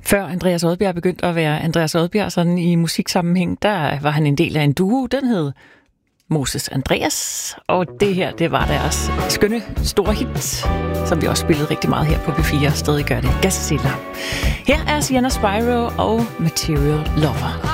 Før Andreas Odbjerg begyndte at være Andreas Odbjerg sådan i musiksammenhæng, der var han en del af en duo. Den hed Moses Andreas, og det her, det var deres skønne store hit, som vi også spillede rigtig meget her på P4, stadig gør det. Gassilla. Her er Sienna Spyro og Material Lover.